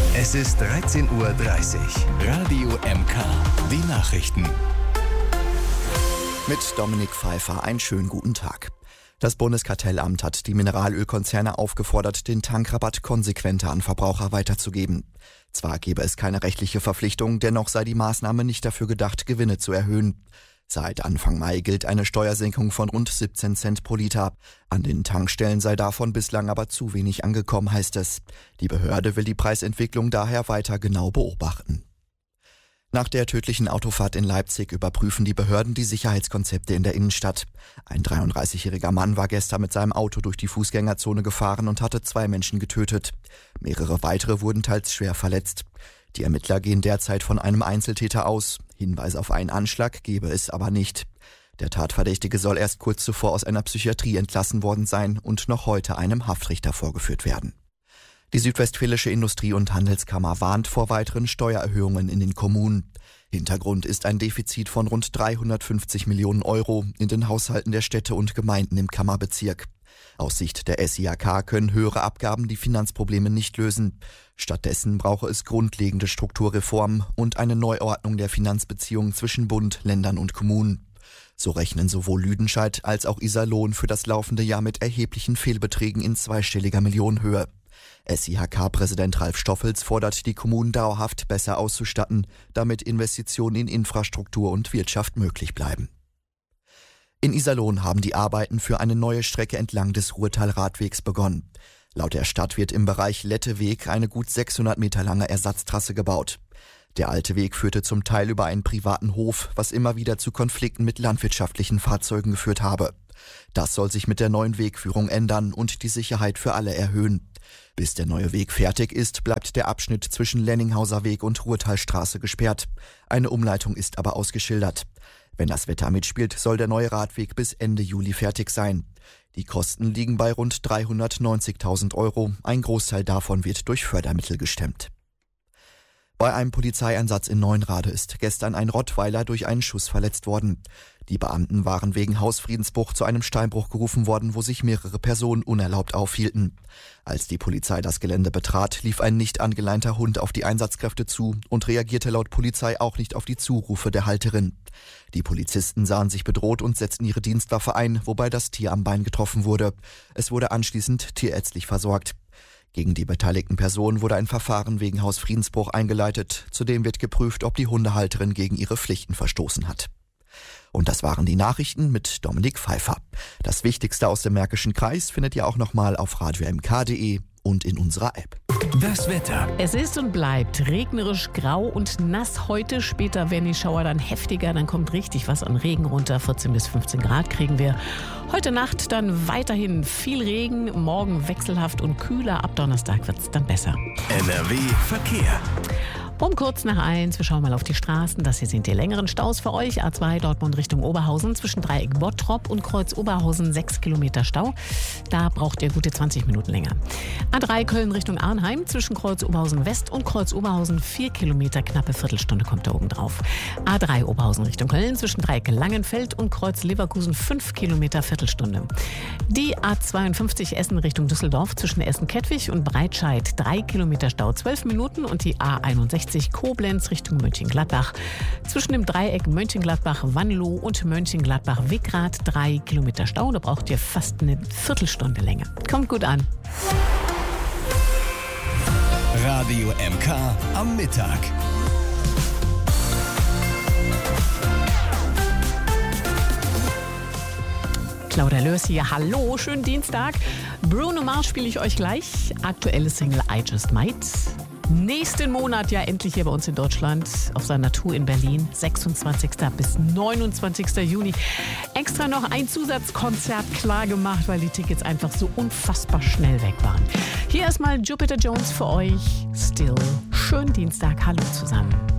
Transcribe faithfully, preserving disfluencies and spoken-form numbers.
Es ist dreizehn Uhr dreißig. Radio M K, die Nachrichten. Mit Dominik Pfeiffer, einen schönen guten Tag. Das Bundeskartellamt hat die Mineralölkonzerne aufgefordert, den Tankrabatt konsequenter an Verbraucher weiterzugeben. Zwar gebe es keine rechtliche Verpflichtung, dennoch sei die Maßnahme nicht dafür gedacht, Gewinne zu erhöhen. Seit Anfang Mai gilt eine Steuersenkung von rund siebzehn Cent pro Liter. An den Tankstellen sei davon bislang aber zu wenig angekommen, heißt es. Die Behörde will die Preisentwicklung daher weiter genau beobachten. Nach der tödlichen Autofahrt in Leipzig überprüfen die Behörden die Sicherheitskonzepte in der Innenstadt. Ein dreiunddreißigjähriger Mann war gestern mit seinem Auto durch die Fußgängerzone gefahren und hatte zwei Menschen getötet. Mehrere weitere wurden teils schwer verletzt. Die Ermittler gehen derzeit von einem Einzeltäter aus. Hinweise auf einen Anschlag gebe es aber nicht. Der Tatverdächtige soll erst kurz zuvor aus einer Psychiatrie entlassen worden sein und noch heute einem Haftrichter vorgeführt werden. Die Südwestfälische Industrie- und Handelskammer warnt vor weiteren Steuererhöhungen in den Kommunen. Hintergrund ist ein Defizit von rund dreihundertfünfzig Millionen Euro in den Haushalten der Städte und Gemeinden im Kammerbezirk. Aus Sicht der S I H K können höhere Abgaben die Finanzprobleme nicht lösen. Stattdessen brauche es grundlegende Strukturreformen und eine Neuordnung der Finanzbeziehungen zwischen Bund, Ländern und Kommunen. So rechnen sowohl Lüdenscheid als auch Iserlohn für das laufende Jahr mit erheblichen Fehlbeträgen in zweistelliger Millionenhöhe. S I H K-Präsident Ralf Stoffels fordert die Kommunen dauerhaft besser auszustatten, damit Investitionen in Infrastruktur und Wirtschaft möglich bleiben. In Iserlohn haben die Arbeiten für eine neue Strecke entlang des Ruhrtal-Radwegs begonnen. Laut der Stadt wird im Bereich Letteweg eine gut sechshundert Meter lange Ersatztrasse gebaut. Der alte Weg führte zum Teil über einen privaten Hof, was immer wieder zu Konflikten mit landwirtschaftlichen Fahrzeugen geführt habe. Das soll sich mit der neuen Wegführung ändern und die Sicherheit für alle erhöhen. Bis der neue Weg fertig ist, bleibt der Abschnitt zwischen Lenninghauser Weg und Ruhrtalstraße gesperrt. Eine Umleitung ist aber ausgeschildert. Wenn das Wetter mitspielt, soll der neue Radweg bis Ende Juli fertig sein. Die Kosten liegen bei rund dreihundertneunzigtausend Euro. Ein Großteil davon wird durch Fördermittel gestemmt. Bei einem Polizeieinsatz in Neunrade ist gestern ein Rottweiler durch einen Schuss verletzt worden. Die Beamten waren wegen Hausfriedensbruch zu einem Steinbruch gerufen worden, wo sich mehrere Personen unerlaubt aufhielten. Als die Polizei das Gelände betrat, lief ein nicht angeleinter Hund auf die Einsatzkräfte zu und reagierte laut Polizei auch nicht auf die Zurufe der Halterin. Die Polizisten sahen sich bedroht und setzten ihre Dienstwaffe ein, wobei das Tier am Bein getroffen wurde. Es wurde anschließend tierärztlich versorgt. Gegen die beteiligten Personen wurde ein Verfahren wegen Hausfriedensbruch eingeleitet. Zudem wird geprüft, ob die Hundehalterin gegen ihre Pflichten verstoßen hat. Und das waren die Nachrichten mit Dominik Pfeiffer. Das Wichtigste aus dem Märkischen Kreis findet ihr auch nochmal auf radio m k punkt d e und in unserer App. Das Wetter. Es ist und bleibt regnerisch, grau und nass heute. Später werden die Schauer dann heftiger, dann kommt richtig was an Regen runter. vierzehn bis fünfzehn Grad kriegen wir. Heute Nacht dann weiterhin viel Regen, morgen wechselhaft und kühler. Ab Donnerstag wird es dann besser. N R W Verkehr. Um kurz nach eins, wir schauen mal auf die Straßen. Das hier sind die längeren Staus für euch. A zwei Dortmund Richtung Oberhausen zwischen Dreieck Bottrop und Kreuz Oberhausen sechs Kilometer Stau. Da braucht ihr gute zwanzig Minuten länger. A drei Köln Richtung Arnheim zwischen Kreuz Oberhausen West und Kreuz Oberhausen vier Kilometer, knappe Viertelstunde kommt da oben drauf. A drei Oberhausen Richtung Köln zwischen Dreieck Langenfeld und Kreuz Leverkusen fünf Kilometer, Viertelstunde. Die A zweiundfünfzig Essen Richtung Düsseldorf zwischen Essen-Kettwig und Breitscheid drei Kilometer Stau, zwölf Minuten. Und die A einundsechzig Koblenz Richtung Mönchengladbach zwischen dem Dreieck Mönchengladbach-Wanlo und Mönchengladbach-Wickrath drei Kilometer Stau. Da braucht ihr fast eine Viertelstunde Länge. Kommt gut an. Radio M K am Mittag. Claudia Lörs hier. Hallo, schönen Dienstag. Bruno Mars spiele ich euch gleich. Aktuelle Single I Just Might. Nächsten Monat ja endlich hier bei uns in Deutschland auf seiner Tour in Berlin, sechsundzwanzigsten bis neunundzwanzigsten Juni. Extra noch ein Zusatzkonzert klar gemacht, weil die Tickets einfach so unfassbar schnell weg waren. Hier erstmal Jupiter Jones für euch. Still. Schönen Dienstag. Hallo zusammen.